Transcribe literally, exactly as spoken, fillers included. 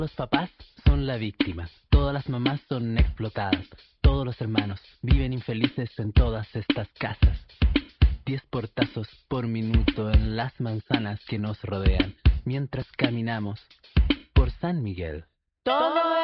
Los papás son la víctima, todas las mamás son explotadas, todos los hermanos viven infelices en todas estas casas. Diez portazos por minuto en las manzanas que nos rodean, mientras caminamos por San Miguel. Todo